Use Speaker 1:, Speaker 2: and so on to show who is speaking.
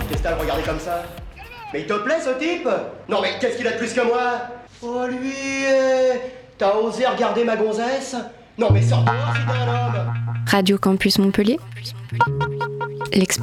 Speaker 1: Qu'est-ce que t'as à le regarder comme ça? Mais il te plaît ce type? Non mais qu'est-ce qu'il a de plus que moi? Oh lui, t'as osé regarder ma gonzesse? Non mais sors dehors, fidèle homme!
Speaker 2: Radio Campus Montpellier,